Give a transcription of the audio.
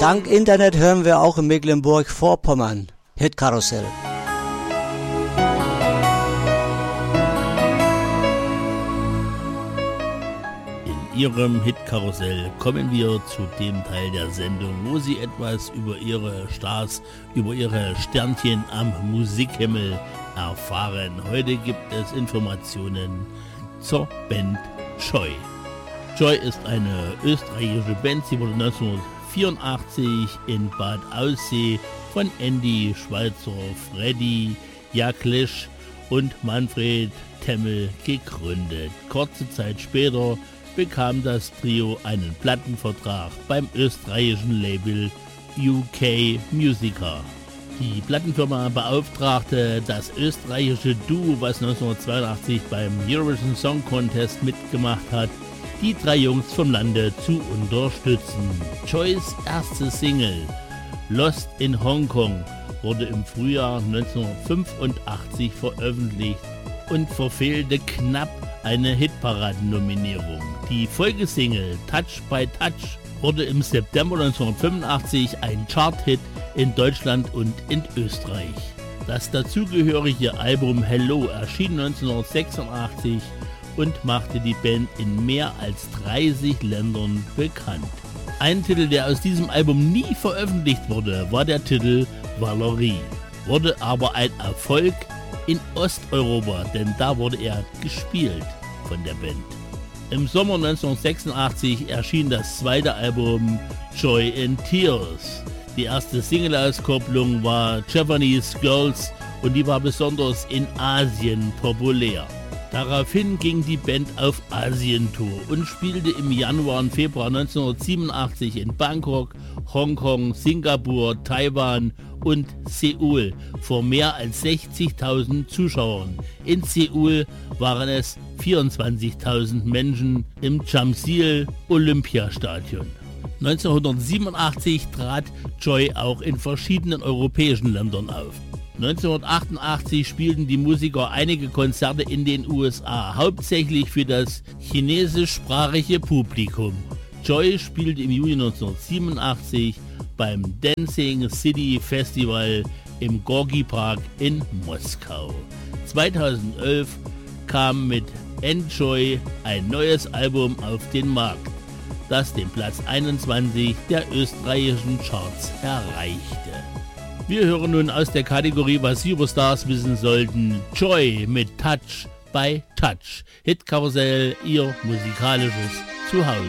Dank Internet hören wir auch in Mecklenburg-Vorpommern. Hitkarussell. In Ihrem Hitkarussell kommen wir zu dem Teil der Sendung, wo Sie etwas über Ihre Stars, über Ihre Sternchen am Musikhimmel erfahren. Heute gibt es Informationen zur Band Joy. Joy ist eine österreichische Band. Sie wurde 1984 in Bad Aussee von Andy Schweitzer, Freddy Jaklisch und Manfred Temmel gegründet. Kurze Zeit später bekam das Trio einen Plattenvertrag beim österreichischen Label UK Musica. Die Plattenfirma beauftragte das österreichische Duo, was 1982 beim Eurovision Song Contest mitgemacht hat, die drei Jungs vom Lande zu unterstützen. Joys erste Single Lost in Hong Kong wurde im Frühjahr 1985 veröffentlicht und verfehlte knapp eine Hitparaden-Nominierung. Die Folgesingle Touch by Touch wurde im September 1985 ein Chart-Hit in Deutschland und in Österreich. Das dazugehörige Album Hello erschien 1986 und machte die Band in mehr als 30 Ländern bekannt. Ein Titel, der aus diesem Album nie veröffentlicht wurde, war der Titel Valerie, wurde aber ein Erfolg in Osteuropa, denn da wurde er gespielt von der Band. Im Sommer 1986 erschien das zweite Album Joy in Tears. Die erste Single-Auskopplung war Japanese Girls und die war besonders in Asien populär. Daraufhin ging die Band auf Asientour und spielte im Januar und Februar 1987 in Bangkok, Hongkong, Singapur, Taiwan und Seoul vor mehr als 60.000 Zuschauern. In Seoul waren es 24.000 Menschen im Jamsil Olympiastadion. 1987 trat Joy auch in verschiedenen europäischen Ländern auf. 1988 spielten die Musiker einige Konzerte in den USA, hauptsächlich für das chinesischsprachige Publikum. Joy spielte im Juni 1987 beim Dancing City Festival im Gorki Park in Moskau. 2011 kam mit Enjoy ein neues Album auf den Markt, das den Platz 21 der österreichischen Charts erreichte. Wir hören nun aus der Kategorie, was Sie über Stars wissen sollten, Joy mit Touch by Touch. Hitkarussell, Ihr musikalisches Zuhause.